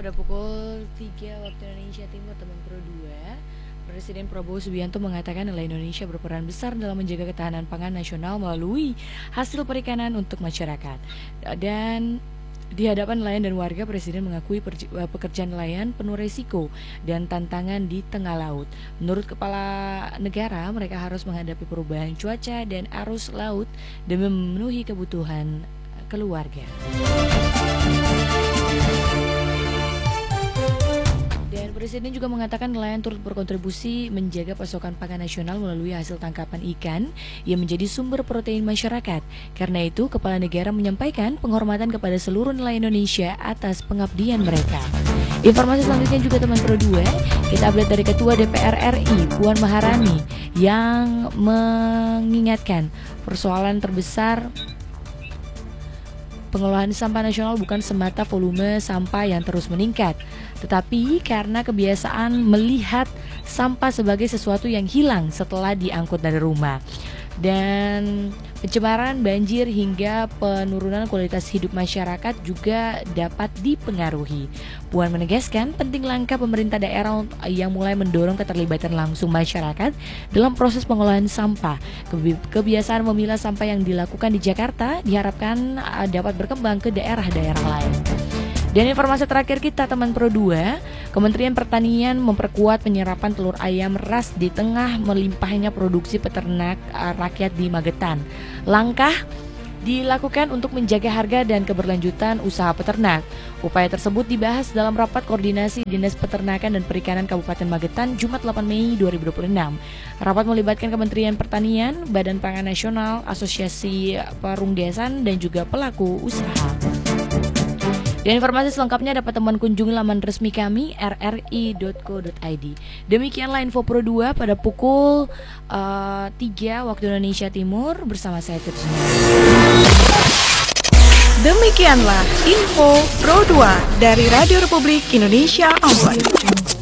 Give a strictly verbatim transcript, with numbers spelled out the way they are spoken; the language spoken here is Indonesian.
pada pukul tiga waktu Indonesia Timur, teman Pro dua, Presiden Prabowo Subianto mengatakan nilai Indonesia berperan besar dalam menjaga ketahanan pangan nasional melalui hasil perikanan untuk masyarakat. Dan di hadapan nelayan dan warga, Presiden mengakui pekerjaan nelayan penuh resiko dan tantangan di tengah laut. Menurut Kepala Negara, mereka harus menghadapi perubahan cuaca dan arus laut demi memenuhi kebutuhan keluarga. Dan Presiden juga mengatakan nelayan turut berkontribusi menjaga pasokan pangan nasional melalui hasil tangkapan ikan yang menjadi sumber protein masyarakat. Karena itu, Kepala Negara menyampaikan penghormatan kepada seluruh nelayan Indonesia atas pengabdian mereka. Informasi selanjutnya juga teman Pro dua, kita update dari Ketua D P R R I, Puan Maharani, yang mengingatkan persoalan terbesar pengelolaan sampah nasional bukan semata volume sampah yang terus meningkat, tetapi karena kebiasaan melihat sampah sebagai sesuatu yang hilang setelah diangkut dari rumah. Dan pencemaran banjir hingga penurunan kualitas hidup masyarakat juga dapat dipengaruhi. Puan menegaskan penting langkah pemerintah daerah yang mulai mendorong keterlibatan langsung masyarakat dalam proses pengolahan sampah. Kebiasaan memilah sampah yang dilakukan di Jakarta diharapkan dapat berkembang ke daerah-daerah lain. Dan informasi terakhir kita teman Pro dua, Kementerian Pertanian memperkuat penyerapan telur ayam ras di tengah melimpahnya produksi peternak rakyat di Magetan. Langkah dilakukan untuk menjaga harga dan keberlanjutan usaha peternak. Upaya tersebut dibahas dalam rapat koordinasi Dinas Peternakan dan Perikanan Kabupaten Magetan Jumat delapan Mei dua ribu dua puluh enam. Rapat melibatkan Kementerian Pertanian, Badan Pangan Nasional, Asosiasi Perungdesan, dan juga pelaku usaha. Dan informasi selengkapnya dapat teman kunjungi laman resmi kami r r i dot co dot i d. Demikianlah info Pro dua pada pukul uh, tiga waktu Indonesia Timur bersama saya Tirjina. Demikianlah info Pro dua dari Radio Republik Indonesia Ambon.